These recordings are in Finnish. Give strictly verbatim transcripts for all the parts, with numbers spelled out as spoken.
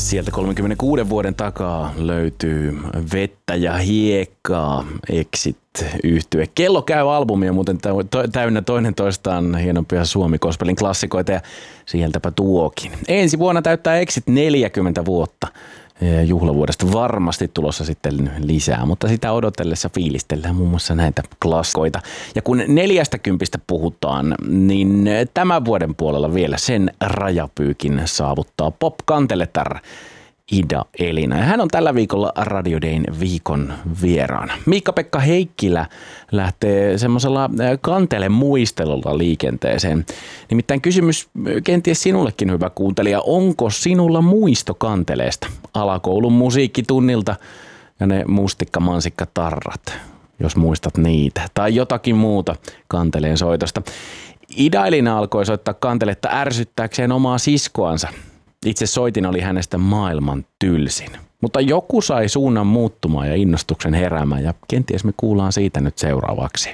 Sieltä kolmenkymmenenkuuden vuoden takaa löytyy vettä ja hiekkaa, Exit-yhtye. Kello käy -albumia muuten täynnä toinen toistaan hienompia Suomi-gospelin klassikoita ja sieltäpä tuokin. Ensi vuonna täyttää Exit neljäkymmentä vuotta. Juhlavuodesta varmasti tulossa sitten lisää, mutta sitä odotellessa fiilistellään muun muassa näitä klassikoita. Ja kun neljästäkympistä puhutaan, niin tämän vuoden puolella vielä sen rajapyykin saavuttaa pop-kanteletar Ida Elina. Ja hän on tällä viikolla Radio Dayn viikon vieraana. Miikka-Pekka Heikkilä lähtee semmoisella kantelemuistelulla liikenteeseen. Nimittäin kysymys kenties sinullekin, hyvä kuuntelija. Onko sinulla muisto kanteleesta? Alakoulun musiikkitunnilta ja ne mustikka-mansikka-tarrat, jos muistat niitä. Tai jotakin muuta kanteleen soitosta. Ida Elina alkoi soittaa kanteletta ärsyttääkseen omaa siskoansa. Itse soitin oli hänestä maailman tylsin. Mutta joku sai suunnan muuttumaan ja innostuksen heräämään ja kenties me kuullaan siitä nyt seuraavaksi.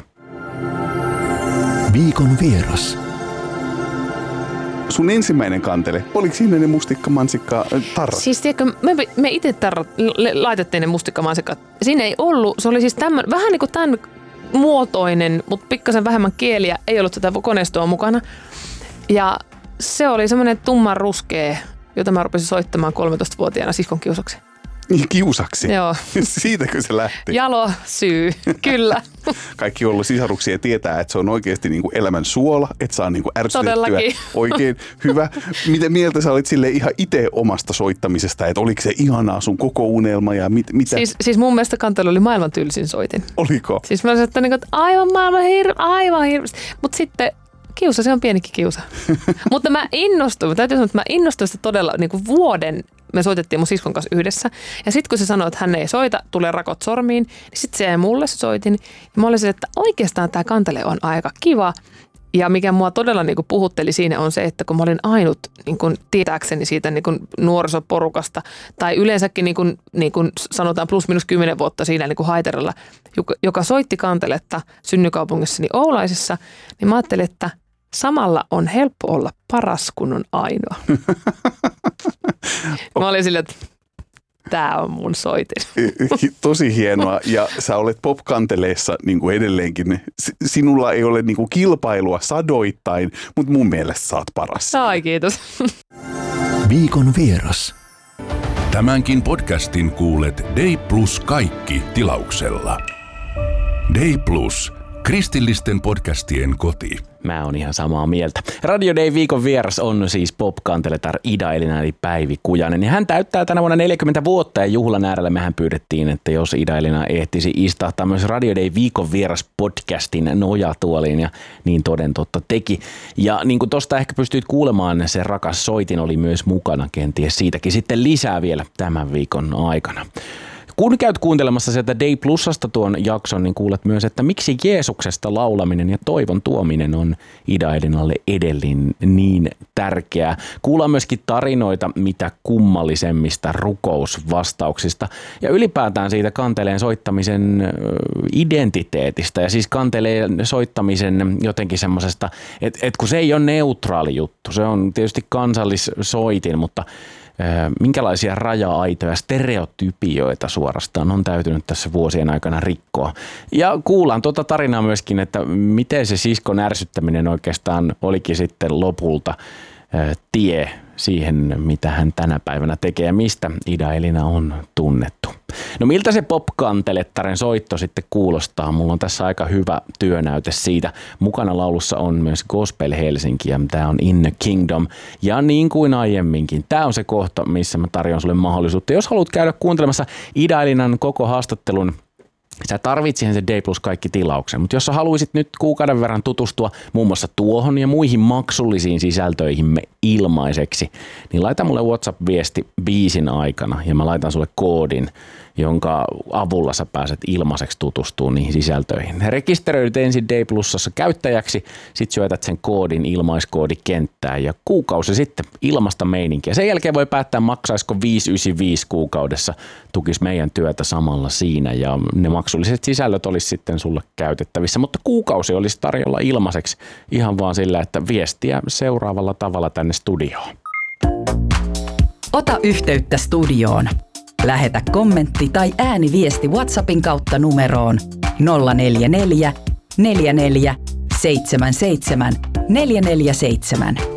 Viikon vieras. Sun ensimmäinen kantele, oliko siinä ne mustikkamansikka tarrat? Siis tiedätkö, me, me itse tarrat laitettiin ne mustikkamansikkat. Siinä ei ollut, se oli siis tämmöinen, vähän niin kuin tämän muotoinen, mutta pikkasen vähemmän kieliä, ei ollut tätä koneistoa mukana. Ja se oli semmoinen tumman ruskea, jota mä rupesin soittamaan kolmetoistavuotiaana siskon kiusaksi. Niin kiusaksi? Joo. Siitäkö se lähti? Jalo syy, kyllä. Kaikki ollut sisaruksia tietää, että se on oikeasti niin kuin elämän suola, että saa niin kuin ärsytettyä. Todellakin. Oikein hyvä. Miten mieltä sä olit sille ihan itse omasta soittamisesta, että oliko se ihanaa sun koko unelma ja mit, mitä? Siis, siis mun mielestä kantelu oli maailman tylsin soitin. Oliko? Siis mä olisin, että, niin, että aivan maailman hirveä, aivan hirveä. Mutta sitten kiusa, se on pienikin kiusa. Mutta mä innostuin, täytyy sanoa, että mä innostuin sitä todella niin kuin vuoden. Me soitettiin mun siskon kanssa yhdessä. Ja sitten kun se sanoi, että hän ei soita, tulee rakot sormiin, niin sitten se jäi mulle, se soitin. Ja mä olisin, että oikeastaan tämä kantele on aika kiva. Ja mikä mua todella niin kuin puhutteli siinä on se, että kun mä olin ainut niin kuin tietääkseni siitä niin kuin nuorisoporukasta, tai yleensäkin niin kuin, niin kuin sanotaan plus minus kymmenen vuotta siinä niin kuin Haiteralla, joka, joka soitti kanteletta synnykaupungissani Oulaisissa, niin mä ajattelin, että samalla on helppo olla paras, kun on ainoa. Mä olin silleen, että tää on mun soitin. Tosi hienoa. Ja sä olet pop-kanteleessa niin kuin edelleenkin. Sinulla ei ole niin kuin kilpailua sadoittain, mutta mun mielestä sä oot paras. Ai, kiitos. Viikon vieras. Tämänkin podcastin kuulet Day Plus kaikki tilauksella. Day Plus. Kristillisten podcastien koti. Mä oon ihan samaa mieltä. Radio Day viikon vieras on siis pop-kanteletar Ida Elina eli Päivi Kujanen. Ja hän täyttää tänä vuonna neljäkymmentä vuotta ja juhlan äärellä mehän pyydettiin, että jos Ida Elina ehtisi istahtaa myös Radio Day viikon vieras podcastin nojatuoliin ja niin toden totta teki. Ja niin kuin tosta ehkä pystyit kuulemaan, se rakas soitin oli myös mukana kenties siitäkin sitten lisää vielä tämän viikon aikana. Kun käyt kuuntelemassa sieltä Day Plusasta tuon jakson, niin kuulet myös, että miksi Jeesuksesta laulaminen ja toivon tuominen on Ida Elinalle edelleen niin tärkeää. Kuullaan myöskin tarinoita mitä kummallisemmista rukousvastauksista ja ylipäätään siitä kanteleen soittamisen identiteetistä ja siis kanteleen soittamisen jotenkin semmoisesta, että, että kun se ei ole neutraali juttu, se on tietysti kansallissoitin, mutta minkälaisia raja-aitoja, stereotypioita suorastaan on täytynyt tässä vuosien aikana rikkoa. Ja kuullaan tuota tarinaa myöskin, että miten se siskon ärsyttäminen oikeastaan olikin sitten lopulta tie siihen, mitä hän tänä päivänä tekee ja mistä Ida Elina on tunnettu. No miltä se pop-kantelettaren soitto sitten kuulostaa? Mulla on tässä aika hyvä työnäyte siitä. Mukana laulussa on myös Gospel Helsinki ja tämä on In the Kingdom. Ja niin kuin aiemminkin, tämä on se kohta, missä mä tarjoan sulle mahdollisuutta. Jos haluat käydä kuuntelemassa Ida Elinan koko haastattelun, sä tarvit siihen se Day Plus kaikki tilauksen, mutta jos sä haluaisit nyt kuukauden verran tutustua muun muassa tuohon ja muihin maksullisiin sisältöihimme ilmaiseksi, niin laita mulle WhatsApp-viesti biisin aikana ja mä laitan sulle koodin, jonka avulla sä pääset ilmaiseksi tutustumaan niihin sisältöihin. Rekisteröidyt ensin Day Plusassa käyttäjäksi, sit syötät sen koodin ilmaiskoodikenttään ja kuukausi sitten ilmasta meininkiä. Sen jälkeen voi päättää maksaisiko viisi yhdeksänkymmentäviisi kuukaudessa, tukis meidän työtä samalla siinä ja ne maksulliset sisällöt olisi sitten sulle käytettävissä, mutta kuukausi olisi tarjolla ilmaiseksi ihan vaan sillä, että viestiä seuraavalla tavalla tänne studioon. Ota yhteyttä studioon. Lähetä kommentti tai ääniviesti WhatsAppin kautta numeroon nolla neljä neljä, neljä neljä, seitsemän seitsemän, neljä neljä seitsemän.